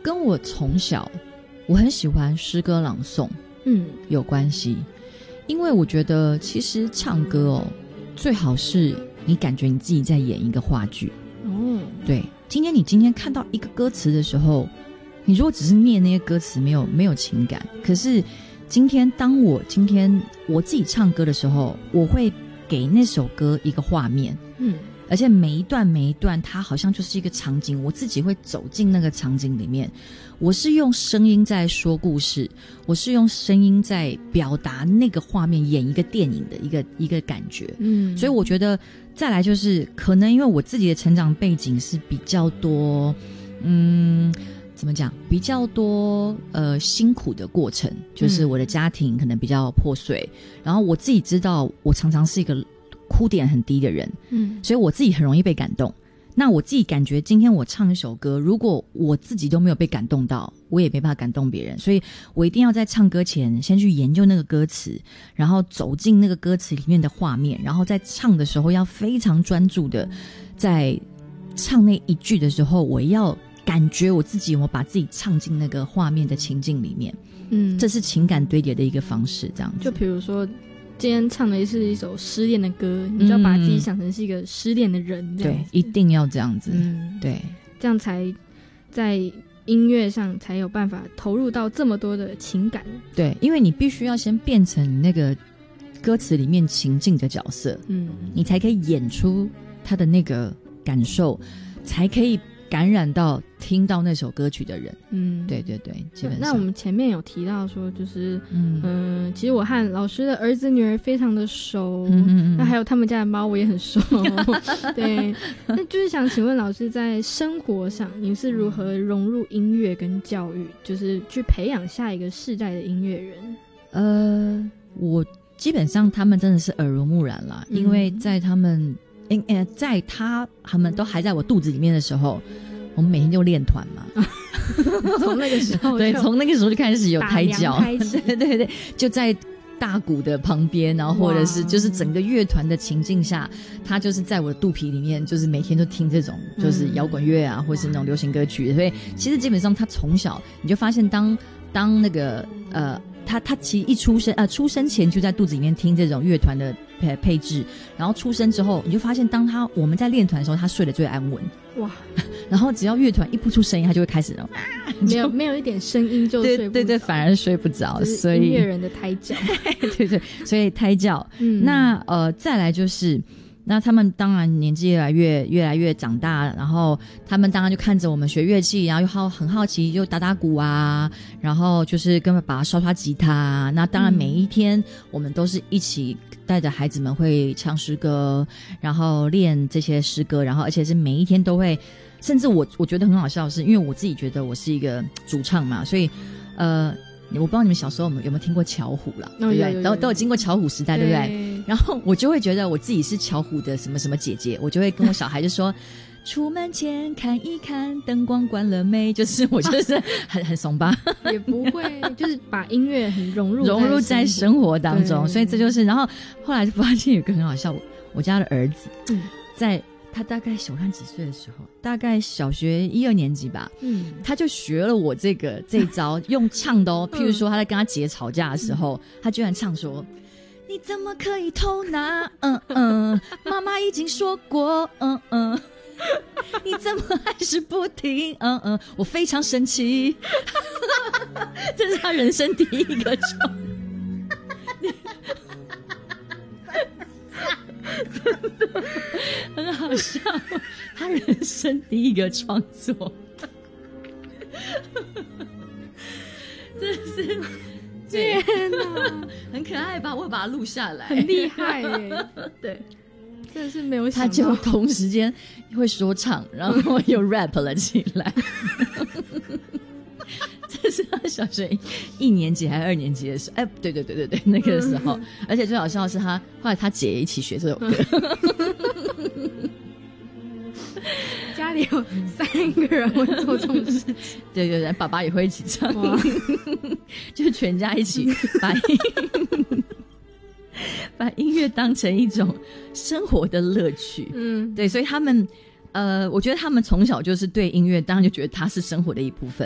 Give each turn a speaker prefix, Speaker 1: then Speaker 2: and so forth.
Speaker 1: 跟我从小我很喜欢诗歌朗诵有关系。因为我觉得其实唱歌最好是你感觉你自己在演一个话剧。对，你今天看到一个歌词的时候，你如果只是念那些歌词没有情感，可是当我自己唱歌的时候，我会给那首歌一个画面。而且每一段它好像就是一个场景，我自己会走进那个场景里面。我是用声音在说故事，我是用声音在表达那个画面，演一个电影的一个感觉。所以我觉得再来就是可能因为我自己的成长背景是比较多怎么讲，比较多辛苦的过程，就是我的家庭可能比较破碎，然后我自己知道我常常是一个哭点很低的人，所以我自己很容易被感动。那我自己感觉今天我唱一首歌，如果我自己都没有被感动到，我也没办法感动别人，所以我一定要在唱歌前先去研究那个歌词，然后走进那个歌词里面的画面，然后在唱的时候要非常专注的在唱那一句的时候，我要感觉我自己有没有把自己唱进那个画面的情境里面。这是情感堆叠的一个方式，这样子。
Speaker 2: 就比如说今天唱的是一首失恋的歌，你就要把自己想成是一个失恋的人，
Speaker 1: 对，一定要这样子。对，
Speaker 2: 这样才在音乐上才有办法投入到这么多的情感。
Speaker 1: 对，因为你必须要先变成那个歌词里面情境的角色，你才可以演出他的那个感受，才可以感染到听到那首歌曲的人。对对对，基本上。
Speaker 2: 那我们前面有提到说，就是其实我和老师的儿子女儿非常的熟，那还有他们家的猫我也很熟。对，那就是想请问老师，在生活上你是如何融入音乐跟教育，就是去培养下一个世代的音乐人？
Speaker 1: 我基本上他们真的是耳濡目染啦，因为在他们都还在我肚子里面的时候，我们每天就练团嘛。
Speaker 2: 从那个时候
Speaker 1: 对，从那个时候就开始有胎教。对对对，就在大鼓的旁边，然后或者是就是整个乐团的情境下，他就是在我的肚皮里面，就是每天都听这种就是摇滚乐啊，或是那种流行歌曲。所以其实基本上他从小你就发现当那个他其实一出生前就在肚子里面听这种乐团的配置，然后出生之后你就发现我们在练团的时候他睡得最安稳。哇！然后只要乐团一不出声音，他就会开始
Speaker 2: 没有一点声音就睡不着。对对，
Speaker 1: 反而睡不着。所以
Speaker 2: 音乐人的胎教。
Speaker 1: 对对，所以胎教。那再来就是那他们当然年纪越来越长大，然后他们当然就看着我们学乐器，然后又很好奇，就打打鼓啊，然后就是跟爸爸刷吉他啊。那当然每一天我们都是一起带着孩子们会唱诗歌，然后练这些诗歌，然后而且是每一天都会，甚至我觉得很好笑的是，因为我自己觉得我是一个主唱嘛，所以我不知道你们小时候有没有听过巧虎啦，对不对？都有经过巧虎时代，对不对？然后我就会觉得我自己是巧虎的什么什么姐姐，我就会跟我小孩就说出门前看一看灯光关了没，就是我就是很怂吧。
Speaker 2: 也不会，就是把音乐很融入
Speaker 1: 在生活当中，所以这就是然后后来就发现有个很好笑，我家的儿子在他大概我看几岁的时候，大概小学1、2年级吧，他就学了我这一招，用唱的哦。譬如说他在跟他姐吵架的时候，他居然唱说：“你怎么可以偷拿？妈妈已经说过，你怎么还是不听？我非常生气。”这是他人生第一个唱。真的很好笑，他人生第一个创作，真是
Speaker 2: 天哪，
Speaker 1: 很可爱吧？我会把它录下来，
Speaker 2: 很厉害耶！
Speaker 1: 对，
Speaker 2: 真的是没有想到，
Speaker 1: 他就同时间会说唱，然后又 rap 了起来。这是他小学1年级还是2年级的时候，对，那个时候，而且最好笑的是后来他姐也一起学这首歌。
Speaker 2: 家里有3个人会做这种事情，
Speaker 1: 对，爸爸也会一起唱，就全家一起把音乐当成一种生活的乐趣。对，所以他们我觉得他们从小就是对音乐当然就觉得它是生活的一部分，